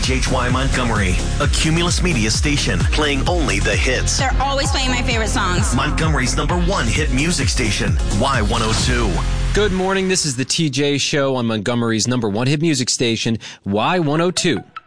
WHHY Montgomery, a Cumulus Media station playing only the hits. They're always playing my favorite songs. Montgomery's #1 hit music station, Y102. Good morning. This is the TJ Show on Montgomery's #1 hit music station, Y102.